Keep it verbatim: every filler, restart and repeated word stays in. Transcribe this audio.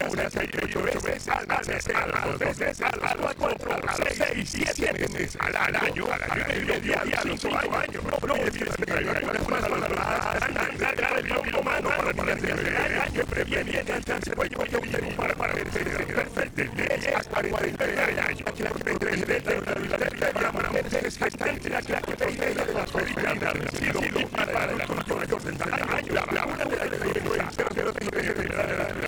una, seis, ocho veces a la veces a las dos veces a las cuatro, a las seis, siete veces al año, al medio día, cinco años. No, no, es decir, la escuela la gran del bioma humano para niñas de años que previene el cáncer de cuello y para para el perfecto de a cuarenta y tres años. Aquí la que entre de la permanente es está entre la que te de la solidaridad y para el control de años. La una de la